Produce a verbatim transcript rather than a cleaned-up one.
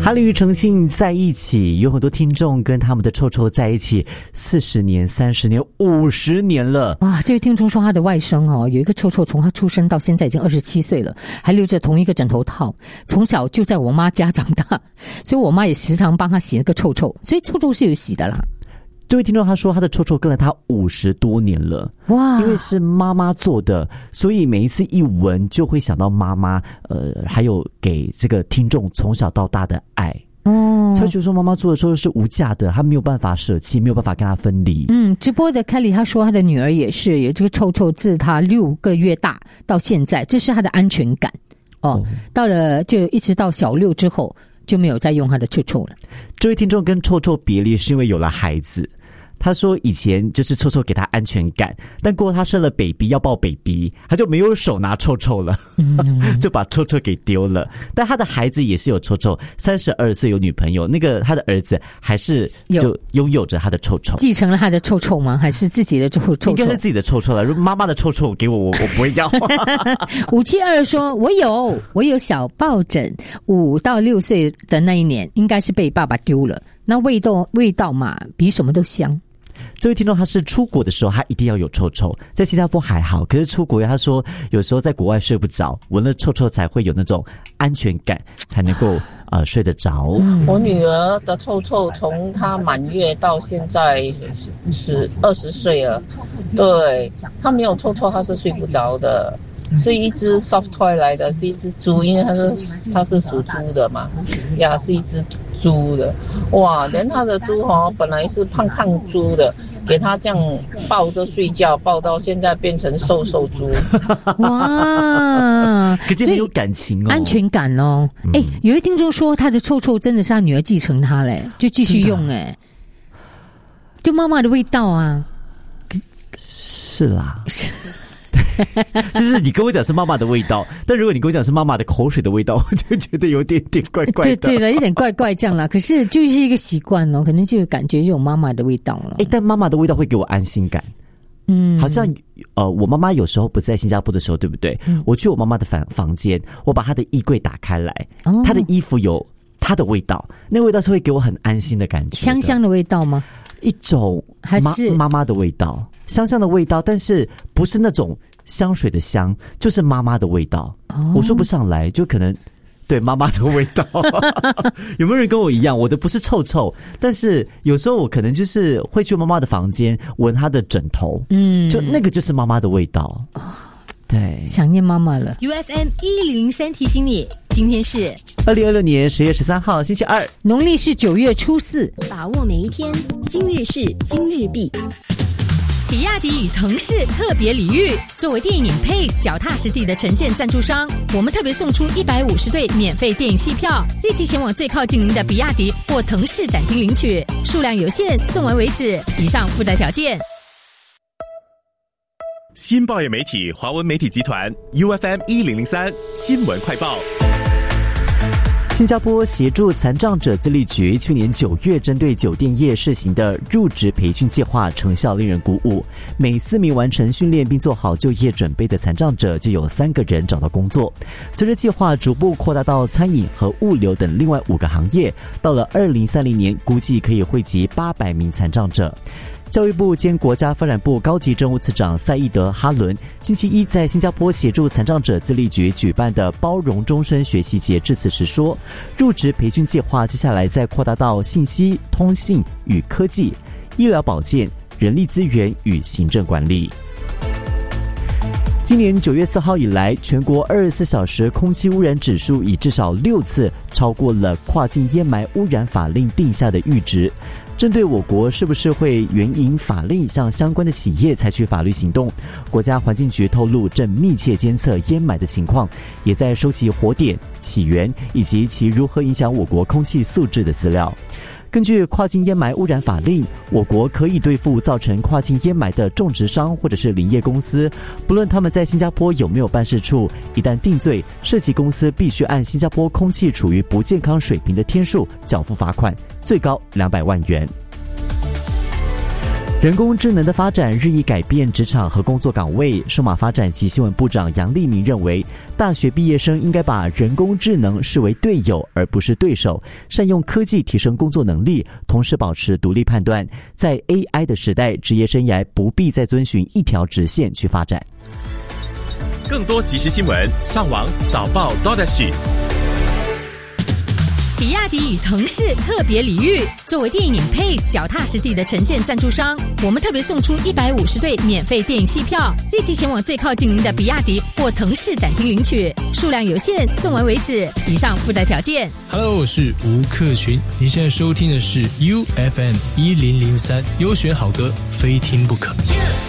哈利与诚信在一起，有很多听众跟他们的臭臭在一起四十年、三十年、五十年了。 哇，这位听众说他的外甥哦，有一个臭臭从他出生到现在已经二十七岁了，还留着同一个枕头套，从小就在我妈家长大，所以我妈也时常帮他洗那个臭臭，所以臭臭是有洗的啦。 这位听众他说他的臭臭跟了他五十多年了，哇！因为是妈妈做的，所以每一次一闻就会想到妈妈，呃，还有给这个听众从小到大的爱。哦，他觉得说妈妈做的臭臭是无价的，他没有办法舍弃，没有办法跟他分离。 嗯，直播的 Kelly 他说他的女儿也是有这个臭臭，自他六个月大到现在，这是他的安全感哦。哦到了就一直到小六之后就没有再用他的臭臭了。 这位听众跟臭臭别离是因为有了孩子。他说以前就是臭臭给他安全感，但过后他生了 baby 要抱 baby， 他就没有手拿臭臭了，嗯、就把臭臭给丢了。但他的孩子也是有臭臭，三十二岁有女朋友，那个他的儿子还是就拥有着他的臭臭， 继承了他的臭臭吗？还是自己的臭臭？ 应该是自己的臭臭了。如果妈妈的臭臭给我，我我不会要。 五七二说，我有我有小抱枕，五到六岁的那一年，应该是被爸爸丢了。那味道味道嘛，比什么都香。 这位听众他是出国的时候他一定要有臭臭，在新加坡还好，可是出国他说有时候在国外睡不着，闻了臭臭才会有那种安全感，才能够呃睡得着。 我女儿的臭臭从她满月到现在是二十岁了，对，她没有臭臭她是睡不着的。是一只 soft toy 来的，是一只猪，因为它是它是属猪的嘛，呀，是一只猪的，哇，连它的猪哦，本来是胖胖猪的，给它这样抱着睡觉，抱到现在变成瘦瘦猪， 哇， 可见很有感情哦， 安全感哦。哎、嗯，有一听众说他的臭臭真的是他女儿继承他嘞，就继续用哎，就妈妈的味道啊， 是啦。就是你跟我讲是妈妈的味道，但如果你跟我讲是妈妈的口水的味道，我就觉得有点点怪怪的。 对对的，有点怪怪这样啦。可是就是一个习惯哦，可能就感觉有妈妈的味道了。 哎，但妈妈的味道会给我安心感。嗯，好像呃，我妈妈有时候不在新加坡的时候，对不对？嗯、我去我妈妈的房房间，我把她的衣柜打开来，哦、她的衣服有她的味道，那味道是会给我很安心的感觉的。 香香的味道吗？ 一种还是妈妈的味道，香香的味道，但是不是那种香水的香，就是妈妈的味道。哦、我说不上来，就可能对妈妈的味道。有没有人跟我一样？我的不是臭臭，但是有时候我可能就是会去妈妈的房间闻她的枕头，嗯，就那个就是妈妈的味道。哦、对， 想念妈妈了。 U F M 一零零三提醒你，今天是二零二六年十月十三号星期二， 农历是九月初四。 把握每一天，今日事今日毕。 比亚迪与腾势特别礼遇，作为电影 Pace 脚踏实地的呈现赞助商，我们特别送出一百五十对免费电影戏票，立即前往最靠近您的比亚迪或腾势展厅领取，数量有限，送完为止。以上附带条件。 新报业媒体华文媒体集团 U F M 一零零三新闻快报。 新加坡协助残障者自立局去年九月针对酒店业试行的入职培训计划成效令人鼓舞，每四名完成训练并做好就业准备的残障者就有三个人找到工作。随着计划逐步扩大到餐饮和物流等另外五个行业，到了二零三零年估计可以惠及八百名残障者。教育部兼国家发展部高级政务次长赛义德·哈伦星期一在新加坡协助残障者自立局举办的包容终身学习节致辞时说，入职培训计划接下来再扩大到信息、通信与科技、医疗保健、人力资源与行政管理。今年九月四号以来，全国二十四小时空气污染指数已至少六次超过了跨境烟霾污染法令定下的阈值。针对我国是不是会援引法令向相关的企业采取法律行动，国家环境局透露正密切监测烟霾的情况，也在收集火点、起源以及其如何影响我国空气素质的资料。根据跨境烟霾污染法令，我国可以对付造成跨境烟霾的种植商或者是林业公司，不论他们在新加坡有没有办事处，一旦定罪，涉及公司必须按新加坡空气处于不健康水平的天数缴付罚款，最高两百万元。 人工智能的发展日益改变职场和工作岗位。数码发展及新闻部长杨立明认为，大学毕业生应该把人工智能视为队友而不是对手，善用科技提升工作能力，同时保持独立判断。在 A I 的时代，职业生涯不必再遵循一条直线去发展。 更多即时新闻，上网早报 .dot.sg。 比亚迪与腾势特别礼遇，作为电影 Pace 脚踏实地的呈现赞助商，我们特别送出一百五十对免费电影戏票，立即前往最靠近您的比亚迪或腾势展厅领取，数量有限，送完为止。以上附带条件。 Hello， 我是吴克群，您现在收听的是 U F M 一零零三，优选好歌，非听不可。